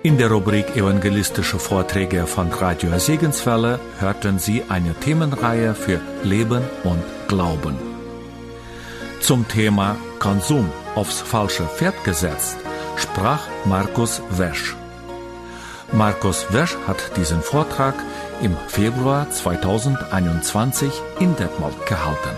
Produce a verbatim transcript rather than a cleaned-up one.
In der Rubrik Evangelistische Vorträge von Radio Segenswelle hörten Sie eine Themenreihe für Leben und Glauben. Zum Thema Konsum aufs falsche Pferd gesetzt sprach Markus Wesch. Markus Wesch hat diesen Vortrag im Februar zweitausendeinundzwanzig in Detmold gehalten.